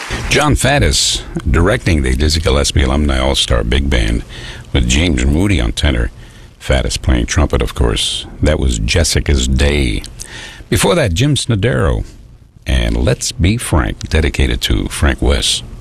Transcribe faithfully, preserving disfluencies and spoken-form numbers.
John Faddis directing the Dizzy Gillespie Alumni All-Star Big Band with James Moody on tenor. Faddis playing trumpet, of course. That was Jessica's Day. Before that, Jim Snodero and Let's Be Frank, dedicated to Frank West.